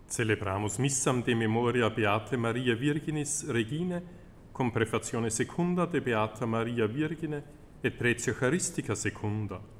Celebramus missam de memoria Beate Maria Virginis Regine, com prefazione secunda de Beata Maria Virgine et pretio charistica secunda.